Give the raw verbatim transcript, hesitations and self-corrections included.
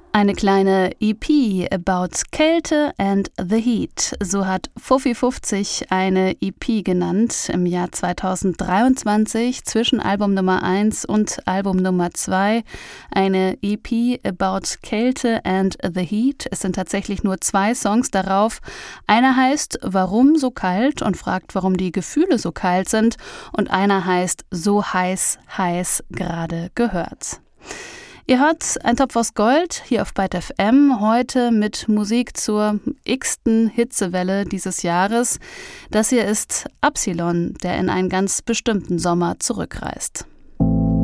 Eine kleine E P about Kälte and the Heat. So hat Fuffi fünfzig eine E P genannt im Jahr zweitausenddreiundzwanzig zwischen Album Nummer eins und Album Nummer zwei. Eine E P about Kälte and the Heat. Es sind tatsächlich nur zwei Songs darauf. Einer heißt Warum so kalt und fragt, warum die Gefühle so kalt sind. Und einer heißt So heiß, heiß gerade gehört. Ihr hört ein Topf aus Gold hier auf Byte F M, heute mit Musik zur x-ten Hitzewelle dieses Jahres. Das hier ist Absilon, der in einen ganz bestimmten Sommer zurückreist.